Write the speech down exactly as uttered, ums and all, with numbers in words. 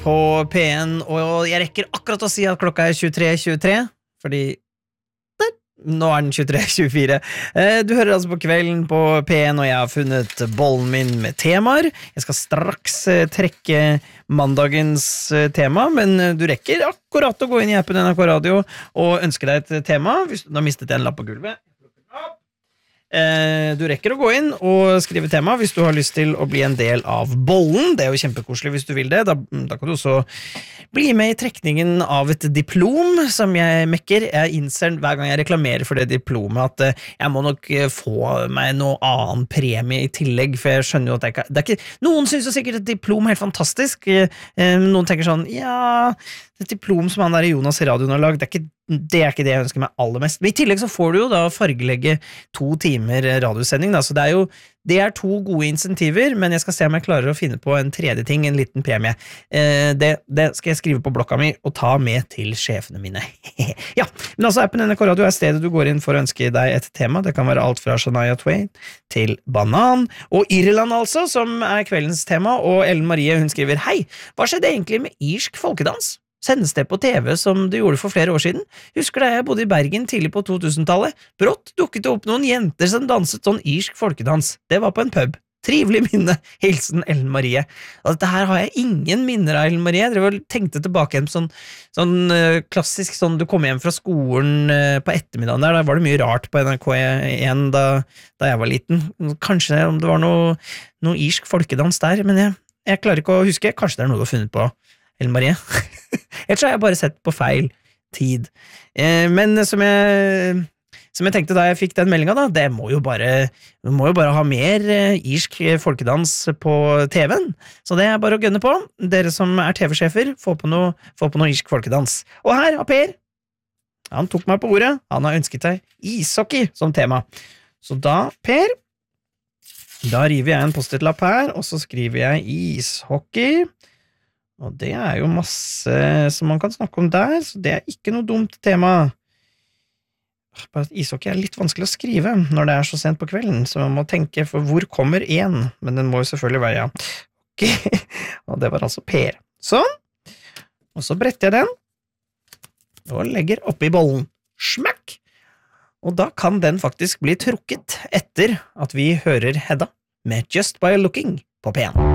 på P en, og jeg rekker akkurat å si at klokka er tjuetre tjuetre, fordi der, nå er den tjuetre tjuefire. Du hører altså på Kvelden på P en, og jeg har funnet bollen min med temaer. Jeg skal straks trekke mandagens tema, men du rekker akkurat å gå inn i appen N R K Radio og ønske deg et tema. Hvis du har mistet en lapp på gulvet, Eh, du rekker å gå inn og skrive tema hvis du har lyst til å bli en del av bollen. Det er jo kjempekoselig hvis du vil det. Da, da kan du også bli med i trekningen av et diplom som jeg mekker. Jeg innser hver gang jeg reklamerer for det diplomet at eh, jeg må nok eh, få meg noe annen premie i tillegg, for jeg skjønner jo at jeg ikke, det er ikke noen synes jo sikkert et diplom er helt fantastisk. Eh, noen tenker sånn, ja, et diplom som han der Jonas i radioen har lagd, det er ikke det er ikke det jeg ønsker meg aller mest. Men i tillegg så får du jo da fargelegge to timer radiosending, da, så det er jo det er to gode insentiver, men jeg skal se om jeg klarer å finne på en tredje ting, en liten premie. Eh, det, det skal jeg skrive på blokka mi og ta med til sjefene mine. Ja, men altså appen N R K Radio er stedet du går inn for å ønske deg et tema. Det kan være alt fra Shania Twain til Banan, og Irland altså, som er kveldens tema, og Ellen Marie, hun skriver, hei, hva skjedde egentlig med irsk folkedans? Sendes det på T V som det gjorde for flere år siden? Husker da jeg bodde i Bergen tidlig på to-tusentallet. Brått dukket det opp noen jenter som danset sånn irsk folkedans. Det var på en pub. Trivelig minne. Hilsen Ellen Marie. Og dette her har jeg ingen minner av, Ellen Marie. Dere tenkte tilbake igjen på sånn, sånn uh, klassisk, sånn du kom hjem fra skolen uh, på ettermiddagen der, da var det mye rart på N R K en da, da jeg var liten. Kanskje om det var noe, noe irsk folkedans der, men jeg, jeg klarer ikke å huske. Kanskje det er noe du har funnet på, Ellen Marie. Ellers har jeg bare sett på feil tid. Eh, men som jeg, som jeg tenkte da jeg fikk den meldingen da, det må jo bare, må jo bare ha mer eh, irsk folkedans på T V-en. Så det er bare å gønne på. Dere som er T V-sjefer, få på noe, få på noe irsk folkedans. Og her har Per, han tok meg på ordet, han har ønsket seg ishockey som tema. Så da, Per, da river jeg en post-it-lapp her, og så skriver jeg ishockey. Og det er jo masse som man kan snakke om der, så det er ikke noe dumt tema. Bare at ishockey er litt vanskelig å skrive når det er så sent på kvelden, så man må tenke, for hvor kommer en? Men den må jo selvfølgelig være, ja. Ok, og det var altså Per. Sånn, og så bretter jeg den, og legger oppi bollen. Smakk! Og da kan den faktisk bli trukket etter at vi hører Hedda med Just By Looking på P en.